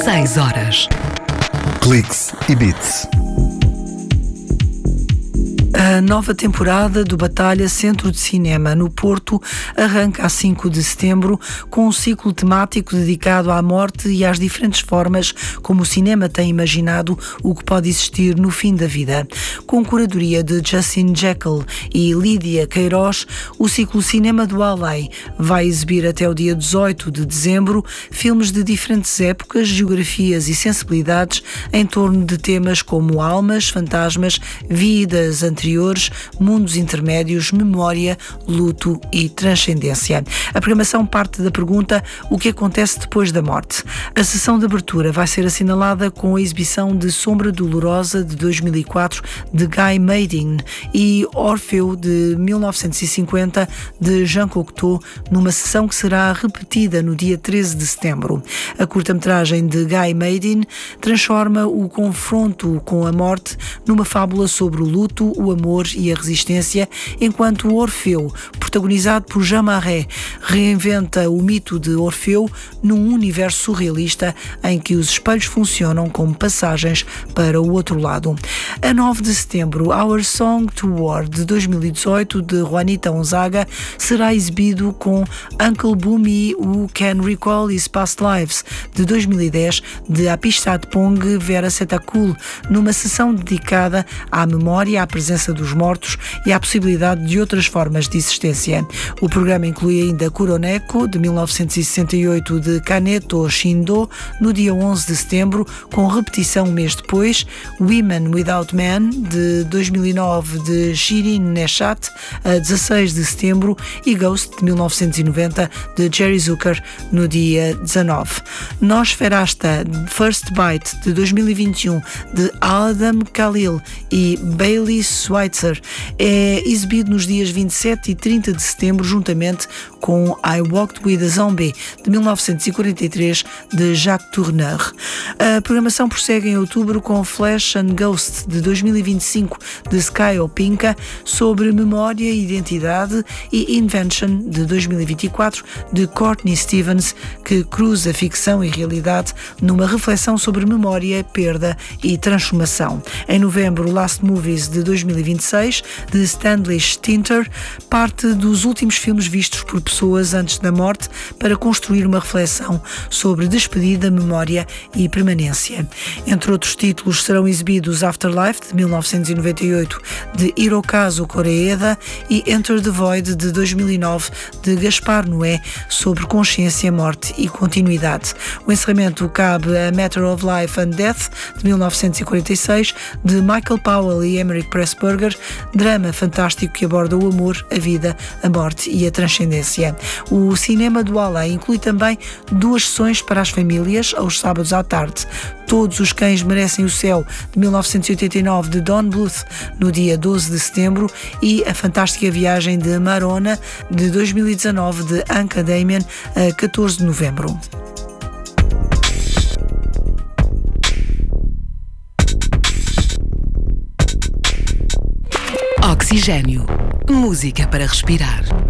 6 horas. Cliques e Beats. A nova temporada do Batalha Centro de Cinema no Porto arranca a 5 de setembro com um ciclo temático dedicado à morte e às diferentes formas como o cinema tem imaginado o que pode existir no fim da vida. Com curadoria de Justin Jekyll e Lídia Queiroz, o ciclo Cinema do Além vai exibir até o dia 18 de dezembro filmes de diferentes épocas, geografias e sensibilidades em torno de temas como almas, fantasmas, vidas anteriores, mundos intermédios, memória, luto e transcendência. A programação parte da pergunta: o que acontece depois da morte? A sessão de abertura vai ser assinalada com a exibição de Sombra Dolorosa de 2004 de Guy Maddin e Orfeu de 1950 de Jean Cocteau, numa sessão que será repetida no dia 13 de setembro. A curta-metragem de Guy Maddin transforma o confronto com a morte numa fábula sobre o luto, o amor e a resistência, enquanto o Orfeu, protagonizado por Jean Marais, reinventa o mito de Orfeu num universo surrealista em que os espelhos funcionam como passagens para o outro lado. A 9 de setembro, Our Song to War de 2018 de Juanita Onzaga será exibido com Uncle Bumi Who Can Recall His Past Lives de 2010 de Apishtat Pong Vera Setakul, numa sessão dedicada à memória, à presença dos mortos e à possibilidade de outras formas de existência. O programa inclui ainda Kuroneko, de 1968, de Kaneto Shindo, no dia 11 de setembro, com repetição um mês depois, Women Without Men, de 2009, de Shirin Neshat, a 16 de setembro, e Ghost, de 1990, de Jerry Zucker, no dia 19. Nosferasta, First Bite, de 2021, de Adam Khalil e Bailey Schweitzer, é exibido nos dias 27 e 30 de setembro, juntamente com I Walked with a Zombie, de 1943, de Jacques Tourneur. A programação prossegue em outubro com Flesh and Ghost, de 2025, de Sky Opinka, sobre memória e identidade, e Invention, de 2024, de Courtney Stevens, que cruza ficção e realidade numa reflexão sobre memória, perda e transformação. Em novembro, Last Movies, de 2026, de Stanley Stinter, parte dos últimos filmes vistos por pessoas antes da morte para construir uma reflexão sobre despedida, memória e permanência. Entre outros títulos serão exibidos Afterlife, de 1998, de Hirokazu Koreeda, e Enter the Void, de 2009, de Gaspar Noé, sobre consciência, morte e continuidade. O encerramento cabe a Matter of Life and Death, de 1946, de Michael Powell e Emmerich Pressburger, drama fantástico que aborda o amor, a vida, a morte e a transcendência. O Cinema do Além inclui também 2 sessões para as famílias, aos sábados à tarde. Todos os Cães Merecem o Céu, de 1989, de Don Bluth, no dia 12 de setembro, e A Fantástica Viagem de Marona, de 2019, de Anka Damien, a 14 de novembro. Oxigênio. Música para respirar.